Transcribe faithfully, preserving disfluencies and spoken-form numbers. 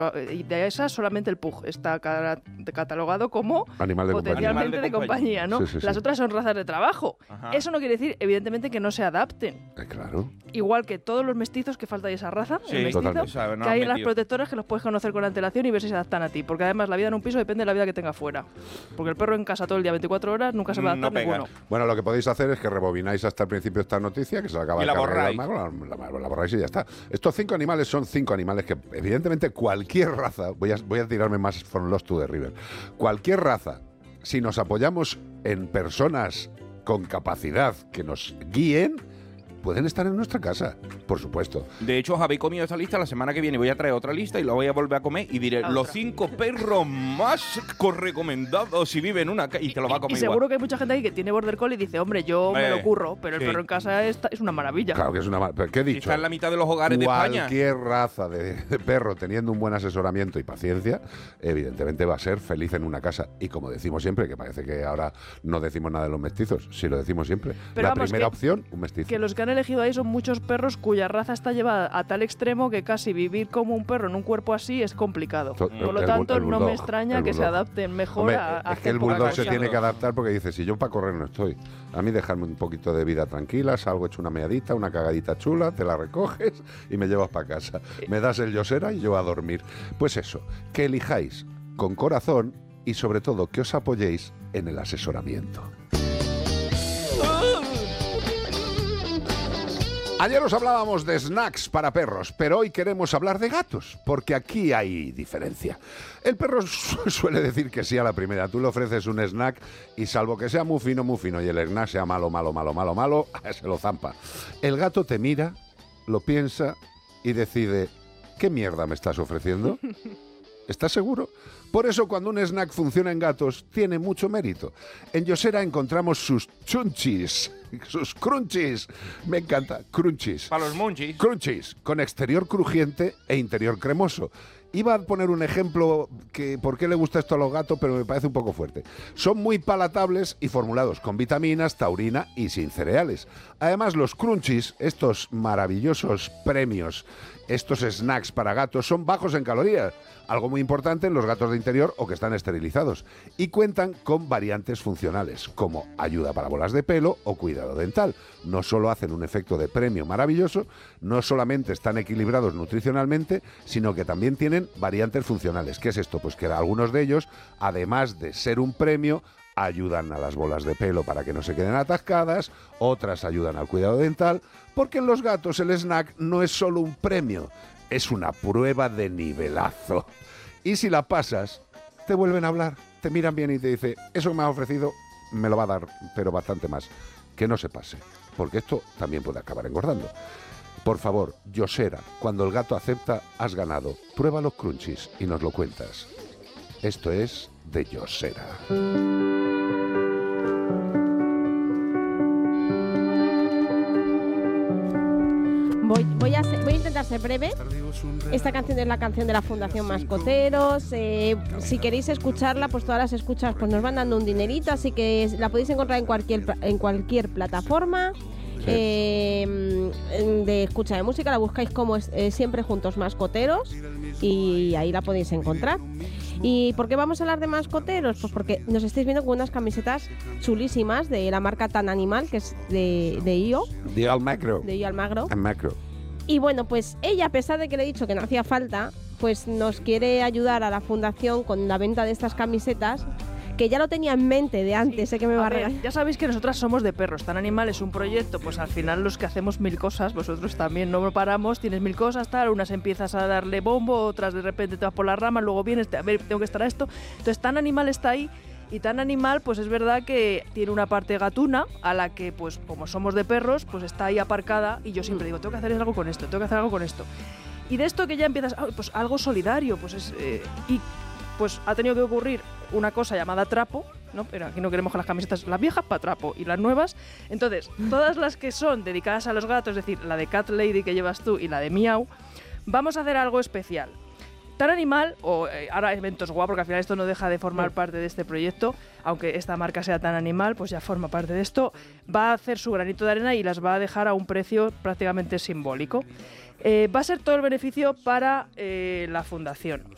Y de esas solamente el pug está catalogado como animal de potencialmente compañía. de compañía, ¿no? Sí, sí, Las sí. otras son razas de trabajo. Ajá. Eso no quiere decir, evidentemente, que no se adapten. Eh, claro. Igual que todos los mestizos, que falta de esa raza, Sí, el mestizo, totalmente. O sea, no que hay han en las metido. protectoras que los puedes conocer con antelación y ver si se adaptan a ti. Porque además la vida en un piso depende de la vida que tenga fuera. Porque el perro en casa todo el día, veinticuatro horas, nunca se va a No adaptar pega. ninguno. Bueno, lo que podéis hacer es que rebobináis hasta el principio esta noticia, que se la acaba Y de la cargar borráis. el mago, la, la- la borráis y ya está. Estos cinco animales son cinco animales que, evidentemente, cualquier raza, voy a, voy a tirarme más from Lost to the River, cualquier raza, si nos apoyamos en personas con capacidad que nos guíen, pueden estar en nuestra casa, por supuesto. De hecho, os habéis comido esta lista. La semana que viene voy a traer otra lista y la voy a volver a comer y diré Otra. los cinco perros más co- recomendados si vive en una casa y te lo va a comer Y seguro igual. que hay mucha gente ahí que tiene border collie y dice, hombre, yo me Eh, lo curro, pero el sí. perro en casa es, es una maravilla. Claro que es una... ma- ¿Pero qué he dicho? Está en la mitad de los hogares de España. Cualquier raza de, de perro teniendo un buen asesoramiento y paciencia, evidentemente va a ser feliz en una casa. Y como decimos siempre, que parece que ahora no decimos nada de los mestizos, sí lo decimos siempre. Pero la vamos, primera que- opción, un mestizo. Que los que han elegido ahí son muchos perros cuya raza está llevada a tal extremo que casi vivir como un perro en un cuerpo así es complicado. To- Por el lo bull- tanto, el no bulldog, me extraña el que se bulldog. adapten mejor Hombre, a, a es que hacer el poca bulldog se cosa. tiene que adaptar porque dice, si yo para correr no estoy, a mí dejarme un poquito de vida tranquila, salgo hecho una meadita, una cagadita chula, te la recoges y me llevas para casa. Me das el yosera y yo a dormir. Pues eso, que elijáis con corazón y sobre todo que os apoyéis en el asesoramiento. Ayer os hablábamos de snacks para perros, pero hoy queremos hablar de gatos, porque aquí hay diferencia. El perro su- suele decir que sí a la primera. Tú le ofreces un snack y salvo que sea muy fino, muy fino y el snack sea malo, malo, malo, malo, malo, se lo zampa. El gato te mira, lo piensa y decide, ¿qué mierda me estás ofreciendo? ¿Estás seguro? Por eso cuando un snack funciona en gatos, tiene mucho mérito. En Yosera encontramos sus chunchis, sus crunchies. Me encanta, crunchies. Para los monchis. Crunchies, con exterior crujiente e interior cremoso. Iba a poner un ejemplo que por qué le gusta esto a los gatos, pero me parece un poco fuerte. Son muy palatables y formulados con vitaminas, taurina y sin cereales. Además, los crunchies, estos maravillosos premios, estos snacks para gatos, son bajos en calorías, algo muy importante en los gatos de interior o que están esterilizados, y cuentan con variantes funcionales, como ayuda para bolas de pelo o cuidado dental. No solo hacen un efecto de premio maravilloso, no solamente están equilibrados nutricionalmente, sino que también tienen variantes funcionales. ¿Qué es esto? Pues que algunos de ellos, además de ser un premio, ayudan a las bolas de pelo para que no se queden atascadas, otras ayudan al cuidado dental, porque en los gatos el snack no es solo un premio, es una prueba de nivelazo. Y si la pasas, te vuelven a hablar, te miran bien y te dicen, eso que me has ofrecido me lo va a dar, pero bastante más. Que no se pase, porque esto también puede acabar engordando. Por favor, Yosera, cuando el gato acepta, has ganado. Prueba los crunchies y nos lo cuentas. Esto es de Yosera. Voy, voy, a ser- voy a intentar ser breve. Esta canción es la canción de la Fundación Mascoteros. Eh, si queréis escucharla, pues todas las escuchas pues nos van dando un dinerito, así que la podéis encontrar en cualquier, pla- en cualquier plataforma. Eh, de escucha de música, la buscáis como es- eh, Siempre Juntos Mascoteros y ahí la podéis encontrar. ¿Y por qué vamos a hablar de mascoteros? Pues porque nos estáis viendo con unas camisetas chulísimas de la marca Tan Animal, que es de, de I O, De Almagro. de I O Almagro. Almagro. Y bueno, pues ella, a pesar de que le he dicho que no hacía falta, pues nos quiere ayudar a la fundación con la venta de estas camisetas, que ya lo tenía en mente de antes, sé que me va a A ver, regañar. ya sabéis que nosotras somos de perros. Tan Animal es un proyecto, pues al final los que hacemos mil cosas, vosotros también no paramos, tienes mil cosas, tal, unas empiezas a darle bombo, otras de repente te vas por las ramas, luego vienes, te- a ver, tengo que estar a esto. Entonces Tan Animal está ahí. Y Tan Animal, pues es verdad que tiene una parte gatuna a la que, pues como somos de perros, pues está ahí aparcada y yo siempre digo, tengo que hacer algo con esto, tengo que hacer algo con esto. Y de esto que ya empiezas, ah, pues algo solidario, pues es... eh, y pues ha tenido que ocurrir una cosa llamada trapo, ¿no? Pero aquí no queremos que las camisetas, las viejas para trapo y las nuevas. Entonces, todas las que son dedicadas a los gatos, es decir, la de Cat Lady que llevas tú y la de Miau, vamos a hacer algo especial. Tan Animal, o eh, ahora Eventos Guau, porque al final esto no deja de formar parte de este proyecto, aunque esta marca sea Tan Animal, pues ya forma parte de esto, va a hacer su granito de arena y las va a dejar a un precio prácticamente simbólico. Eh, va a ser todo el beneficio para eh, la fundación.